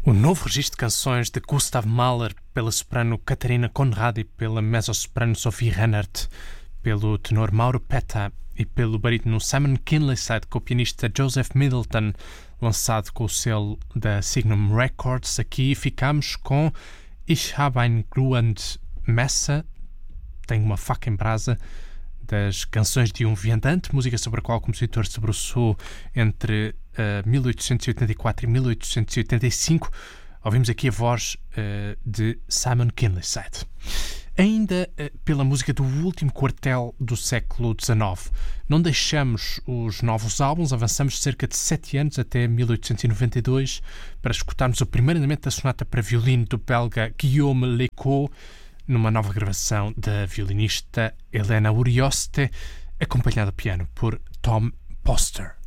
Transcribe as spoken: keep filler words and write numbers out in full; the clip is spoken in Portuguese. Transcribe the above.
O novo registro de canções de Gustav Mahler pela soprano Katarina Conrad e pela mezzo-soprano Sophie Rennert, pelo tenor Mauro Petta e pelo barítono Simon Kinleyside com o pianista Joseph Middleton, lançado com o selo da Signum Records. Aqui ficamos com Ich habe ein glühendes Messer, tenho uma faca em brasa, das Canções de um Viandante, música sobre a qual o compositor se debruçou entre uh, mil oitocentos e oitenta e quatro e mil oitocentos e oitenta e cinco. Ouvimos aqui a voz uh, de Simon Kinleyside. Ainda uh, pela música do último quartel do século dezenove. Não deixamos os novos álbuns, avançamos cerca de sete anos até mil oitocentos e noventa e dois para escutarmos o primeiro andamento da sonata para violino do belga Guillaume Lecault, numa nova gravação da violinista Helena Urioste, acompanhada ao piano por Tom Poster.